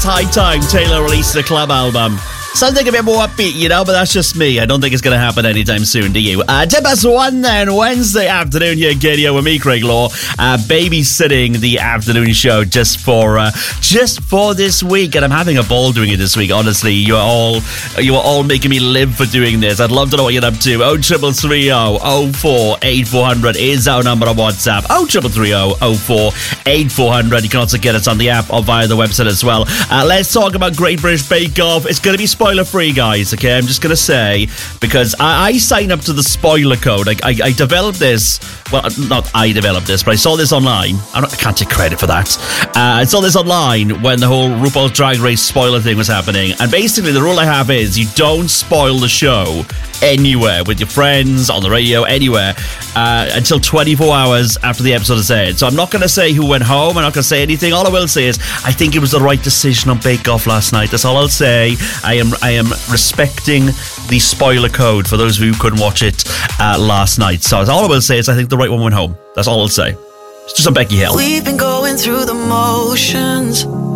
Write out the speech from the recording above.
It's high time Taylor released a club album. Something a bit more upbeat, you know, but that's just me. I don't think it's going to happen anytime soon, do you? 1 then, Wednesday afternoon here, Giddy with me, Craig Law, babysitting the afternoon show just for this week, and I'm having a ball doing it this week. Honestly, you are all making me live for doing this. I'd love to know what you're up to. 0330 04 8400 is our number on WhatsApp. 0330 04 8400. You can also get us on the app or via the website as well. Let's talk about Great British Bake Off. It's going to be spoiler free, guys, okay? I'm just gonna say, because I signed up to the spoiler code. I developed this. Well, not I developed this, but I saw this online. I can't take credit for that. I saw this online when the whole RuPaul's Drag Race spoiler thing was happening, and basically the rule I have is you don't spoil the show anywhere, with your friends, on the radio, anywhere, until 24 hours after the episode is aired. So I'm not going to say who went home. I'm not going to say anything. All I will say is I think it was the right decision on Bake Off last night. That's all I'll say. I am respecting the spoiler code for those who couldn't watch it last night. So all I will say is I think the right one went home. That's all I'll say. It's just on Becky Hill. We've been going through the motions,